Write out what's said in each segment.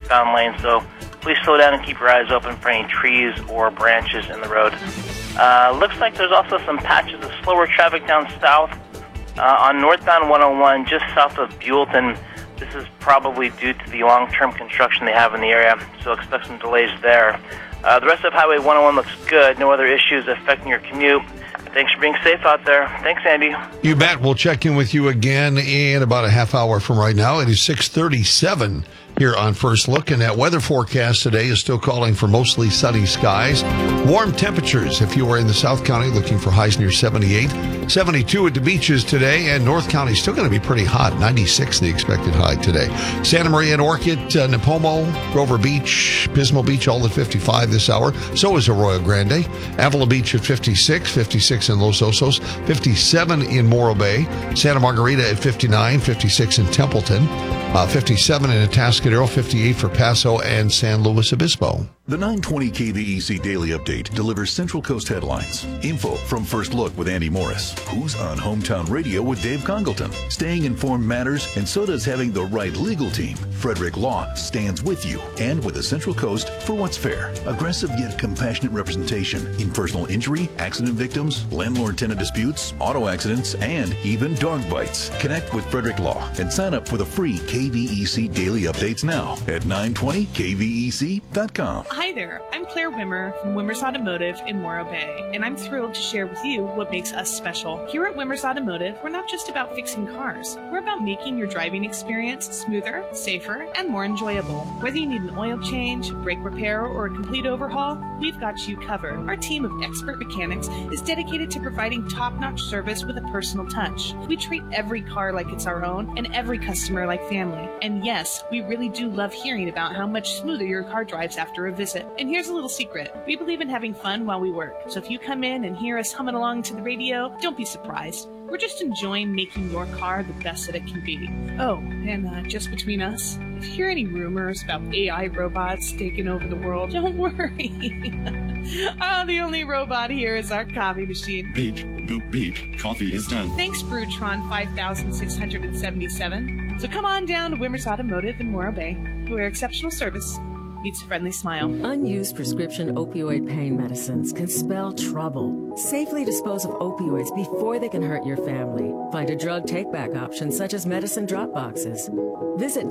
eastbound lane, so please slow down and keep your eyes open for any trees or branches in the road. Looks like there's also some patches of slower traffic down south on northbound 101, just south of Buellton. This is probably due to the long-term construction they have in the area, so expect some delays there. The rest of Highway 101 looks good. No other issues affecting your commute. Thanks for being safe out there. Thanks, Andy. You bet. We'll check in with you again in about a half hour from right now. It is 6:37 here on First Look, and that weather forecast today is still calling for mostly sunny skies. Warm temperatures if you are in the South County, looking for highs near 78. 72 at the beaches today, and North County still going to be pretty hot. 96 the expected high today. Santa Maria and Orchid, Nipomo, Grover Beach, Pismo Beach, all at 55 this hour. So is Arroyo Grande. Avila Beach at 56, 56 in Los Osos, 57 in Morro Bay. Santa Margarita at 59, 56 in Templeton, 57 in Atascadero, 58 for Paso and San Luis Obispo. The 920 KVEC Daily Update delivers Central Coast headlines. Info from First Look with Andy Morris. Who's on Hometown Radio with Dave Congleton? Staying informed matters, and so does having the right legal team. Frederick Law stands with you and with the Central Coast for what's fair. Aggressive yet compassionate representation in personal injury, accident victims, landlord-tenant disputes, auto accidents, and even dog bites. Connect with Frederick Law and sign up for the free KVEC Daily Updates now at 920kvec.com. Hi there, I'm Claire Wimmer from Wimmer's Automotive in Morro Bay, and I'm thrilled to share with you what makes us special. Here at Wimmer's Automotive, we're not just about fixing cars. We're about making your driving experience smoother, safer, and more enjoyable. Whether you need an oil change, brake repair, or a complete overhaul, we've got you covered. Our team of expert mechanics is dedicated to providing top-notch service with a personal touch. We treat every car like it's our own and every customer like family. And yes, we really do love hearing about how much smoother your car drives after a visit. And here's a little secret. We believe in having fun while we work. So if you come in and hear us humming along to the radio, don't be surprised. We're just enjoying making your car the best that it can be. Oh, and just between us, if you hear any rumors about AI robots taking over the world, don't worry. The only robot here is our coffee machine. Beep, boop, beep. Coffee is done. Thanks, Brutron 5677. So come on down to Wimmer's Automotive in Morro Bay, where exceptional service meets a friendly smile. Unused prescription opioid pain medicines can spell trouble. Safely dispose of opioids before they can hurt your family. Find a drug take-back option such as medicine drop boxes. Visit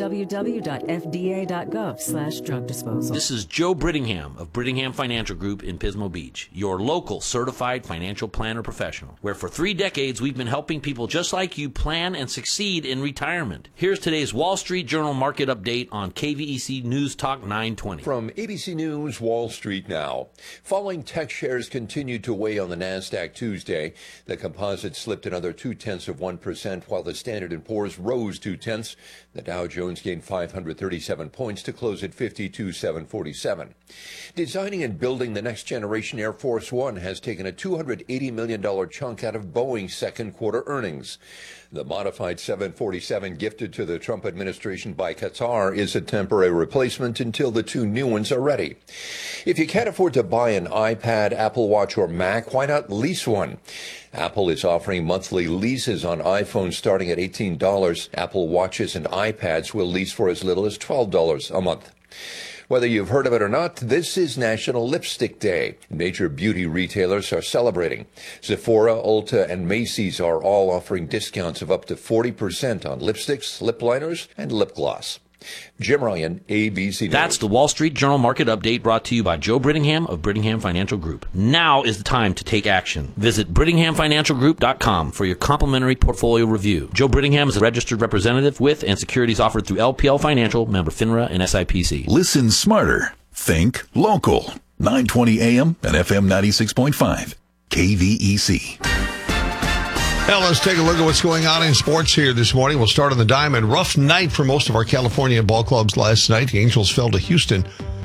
www.fda.gov/drug disposal. This is Joe Brittingham of Brittingham Financial Group in Pismo Beach, your local certified financial planner professional, where for 3 decades we've been helping people just like you plan and succeed in retirement. Here's today's Wall Street Journal market update on KVEC News Talk 920. From ABC News, Wall Street now. Falling tech shares continued to weigh on the NASDAQ Tuesday. The composite slipped another 0.2%, while the Standard & Poor's rose 0.2. The Dow Jones gained 537 points to close at 52,747. Designing and building the next generation Air Force One has taken a $280 million chunk out of Boeing's second quarter earnings. The modified 747 gifted to the Trump administration by Qatar is a temporary replacement until the 2 new ones are ready. If you can't afford to buy an iPad, Apple Watch, or Mac, why not lease one? Apple is offering monthly leases on iPhones starting at $18. Apple Watches and iPads will lease for as little as $12 a month. Whether you've heard of it or not, this is National Lipstick Day. Major beauty retailers are celebrating. Sephora, Ulta, and Macy's are all offering discounts of up to 40% on lipsticks, lip liners, and lip gloss. Jim Ryan, ABC News. That's the Wall Street Journal market update brought to you by Joe Brittingham of Brittingham Financial Group. Now is the time to take action. Visit BrittinghamFinancialGroup.com for your complimentary portfolio review. Joe Brittingham is a registered representative with and securities offered through LPL Financial, member FINRA and SIPC. Listen smarter. Think local. 920 AM and FM 96.5. KVEC. Well, let's take a look at what's going on in sports here this morning. We'll start on the diamond. Rough night for most of our California ball clubs last night. The Angels fell to Houston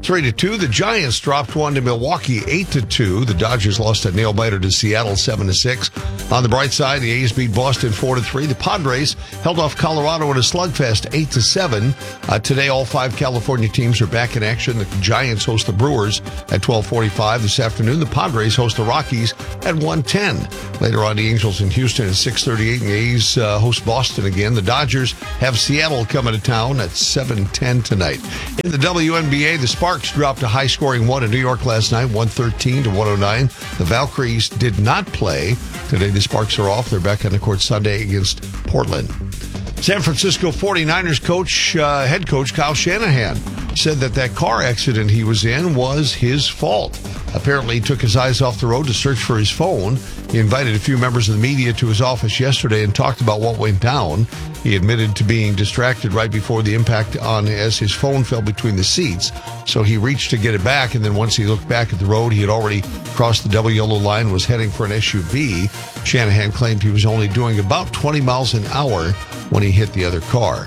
3-2. The Giants dropped one to Milwaukee 8-2. The Dodgers lost a nail-biter to Seattle 7-6. On the bright side, the A's beat Boston 4-3. The Padres held off Colorado in a slugfest 8-7. Today, all 5 California teams are back in action. The Giants host the Brewers at 12:45 this afternoon. The Padres host the Rockies at 1:10. Later on, the Angels in Houston at 6:38. And the A's host Boston again. The Dodgers have Seattle coming to town at 7:10 tonight. In the WNBA, the Sparks dropped a high-scoring one in New York last night, 113-109. The Valkyries did not play. Today, the Sparks are off. They're back on the court Sunday against Portland. San Francisco 49ers head coach Kyle Shanahan said that car accident he was in was his fault. Apparently, he took his eyes off the road to search for his phone. He invited a few members of the media to his office yesterday and talked about what went down. He admitted to being distracted right before the impact as his phone fell between the seats. So he reached to get it back, and then once he looked back at the road, he had already crossed the double yellow line and was heading for an SUV. Shanahan claimed he was only doing about 20 miles an hour when he hit the other car.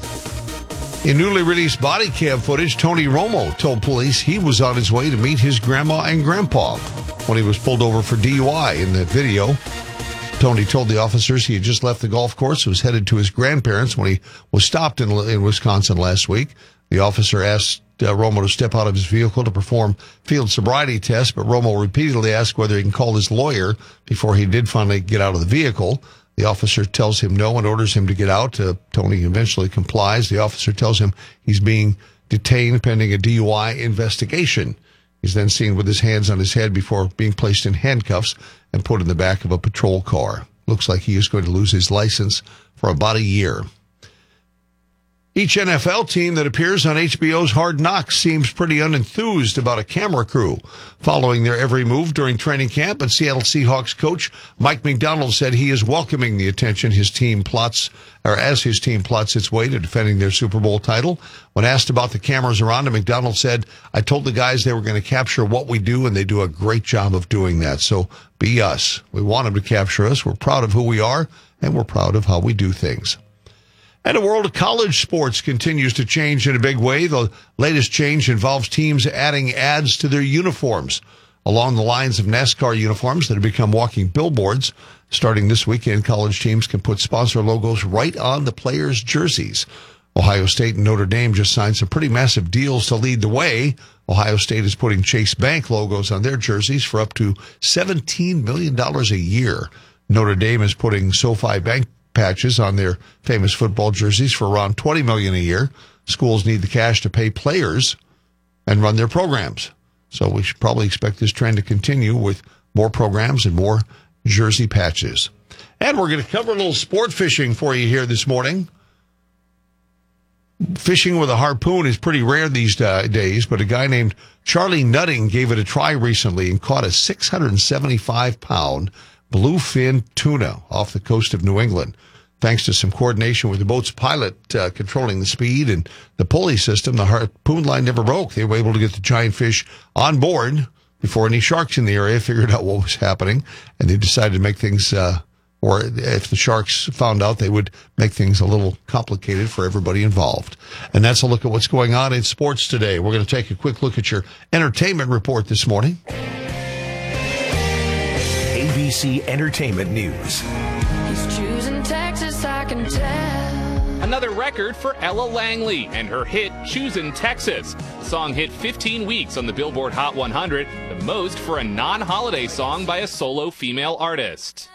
In newly released body cam footage, Tony Romo told police he was on his way to meet his grandma and grandpa when he was pulled over for DUI. In the video, Tony told the officers he had just left the golf course, was headed to his grandparents when he was stopped in Wisconsin last week. The officer asked Romo to step out of his vehicle to perform field sobriety tests, but Romo repeatedly asked whether he can call his lawyer before he did finally get out of the vehicle. The officer tells him no and orders him to get out. Tony eventually complies. The officer tells him he's being detained pending a DUI investigation. He's then seen with his hands on his head before being placed in handcuffs and put in the back of a patrol car. Looks like he is going to lose his license for about a year. Each NFL team that appears on HBO's Hard Knocks seems pretty unenthused about a camera crew following their every move during training camp, but Seattle Seahawks coach Mike Macdonald said he is welcoming the attention as his team plots its way to defending their Super Bowl title. When asked about the cameras around him, Macdonald said, "I told the guys they were going to capture what we do, and they do a great job of doing that. So be us. We want them to capture us. We're proud of who we are, and we're proud of how we do things." And the world of college sports continues to change in a big way. The latest change involves teams adding ads to their uniforms along the lines of NASCAR uniforms that have become walking billboards. Starting this weekend, college teams can put sponsor logos right on the players' jerseys. Ohio State and Notre Dame just signed some pretty massive deals to lead the way. Ohio State is putting Chase Bank logos on their jerseys for up to $17 million a year. Notre Dame is putting SoFi Bank patches on their famous football jerseys for around $20 million a year. Schools need the cash to pay players and run their programs. So we should probably expect this trend to continue with more programs and more jersey patches. And we're going to cover a little sport fishing for you here this morning. Fishing with a harpoon is pretty rare these days, but a guy named Charlie Nutting gave it a try recently and caught a 675-pound bluefin tuna off the coast of New England. Thanks to some coordination with the boat's pilot controlling the speed and the pulley system, the harpoon line never broke. They were able to get the giant fish on board before any sharks in the area figured out what was happening, and they decided to make things, or if the sharks found out, they would make things a little complicated for everybody involved. And that's a look at what's going on in sports today. We're going to take a quick look at your entertainment report this morning. ABC Entertainment News. He's choosing Texas, I can tell. Another record for Ella Langley and her hit Choosin' Texas. The song hit 15 weeks on the Billboard Hot 100, the most for a non-holiday song by a solo female artist.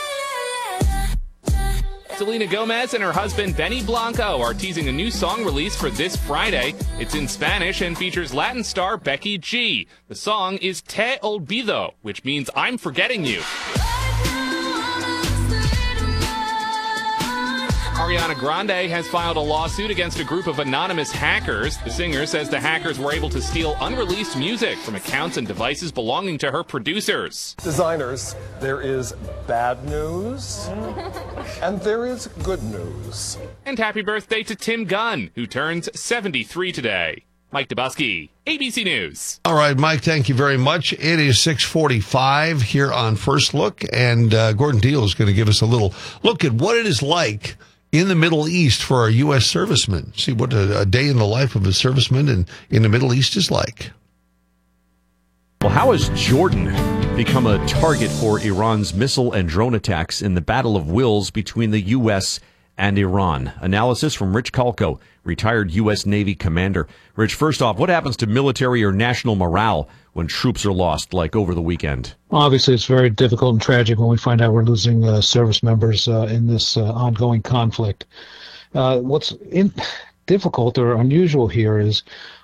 Selena Gomez and her husband Benny Blanco are teasing a new song release for this Friday. It's in Spanish and features Latin star Becky G. The song is Te Olvido, which means I'm forgetting you. Ariana Grande has filed a lawsuit against a group of anonymous hackers. The singer says the hackers were able to steal unreleased music from accounts and devices belonging to her producers. Designers, there is bad news and there is good news. And happy birthday to Tim Gunn, who turns 73 today. Mike Dubusky, ABC News. All right, Mike, thank you very much. It is 6:45 here on First Look, and Gordon Deal is going to give us a little look at what it is like in the Middle East for our U.S. servicemen. See what a day in the life of a serviceman in the Middle East is like. Well, how has Jordan become a target for Iran's missile and drone attacks in the battle of wills between the U.S. and Iran? Analysis from Rich Kalko, retired U.S. Navy commander. Rich, first off, what happens to military or national morale when troops are lost, like over the weekend? Obviously, it's very difficult and tragic when we find out we're losing service members in this ongoing conflict. What's difficult or unusual here is